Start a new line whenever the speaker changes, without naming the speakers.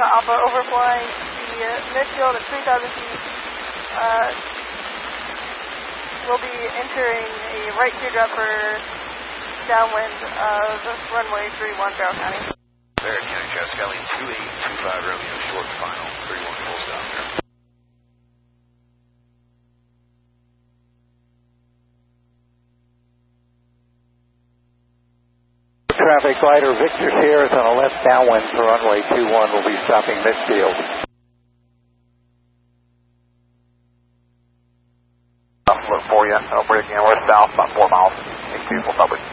Delta Alpha overflying the midfield at 3,000 feet. We'll be entering a right teardrop for downwind of runway 31, Barrow County.
Barrow County, Cascali 2825 Romeo, short final, 31 full stop there.
Traffic glider Victor Sierra is on a left downwind for runway 21. Will be stopping midfield.
Look for you. I'll break in west south about 4 miles. 82 full public.